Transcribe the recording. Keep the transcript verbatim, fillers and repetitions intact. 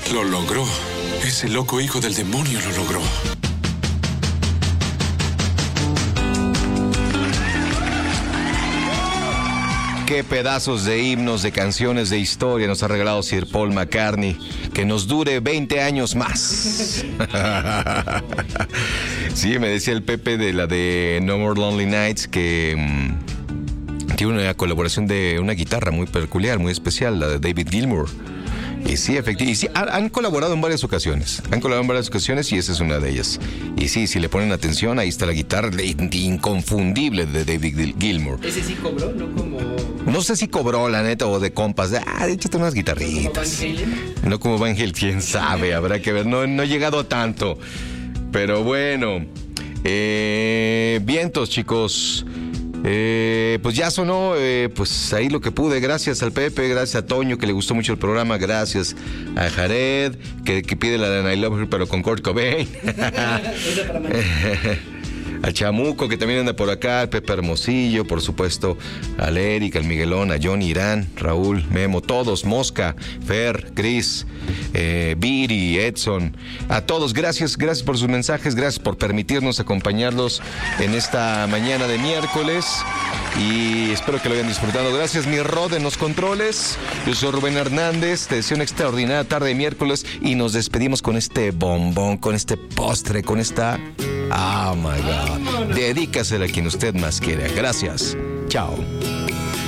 Lo logró. Ese loco hijo del demonio lo logró. Qué pedazos de himnos, de canciones, de historia nos ha regalado Sir Paul McCartney. Que nos dure veinte años más. Sí, me decía el Pepe de la de No More Lonely Nights que mmm, tiene una colaboración de una guitarra muy peculiar, muy especial, la de David Gilmour. Y sí, efectivamente, sí, han, han colaborado en varias ocasiones. Han colaborado en varias ocasiones y esa es una de ellas. Y sí, si le ponen atención, ahí está la guitarra de, de inconfundible de David Gilmour. Ese sí cobró, ¿no? Como... No sé si cobró, la neta, o de compas. De, ah, échate unas guitarritas. ¿No como Van Halen? No como Van Halen, quién sabe, habrá que ver. No, no he llegado a tanto. Pero bueno. Eh, vientos, chicos. Eh, pues ya sonó, eh, pues ahí lo que pude. Gracias al Pepe, gracias a Toño, que le gustó mucho el programa. Gracias a Jared, que, que pide la de I Love Her, pero con Kurt Cobain. Al Chamuco, que también anda por acá, al Pepe Hermosillo, por supuesto, al Eric, al Miguelón, a Johnny Irán, Raúl, Memo, todos, Mosca, Fer, Chris, eh, Viri, Edson, a todos, gracias, gracias por sus mensajes, gracias por permitirnos acompañarlos en esta mañana de miércoles y espero que lo hayan disfrutado. Gracias, mi Rod, en los controles. Yo soy Rubén Hernández, te deseo una extraordinaria tarde de miércoles y nos despedimos con este bombón, con este postre, con esta... Oh my God. Dedícasela a quien usted más quiera. Gracias. Chao.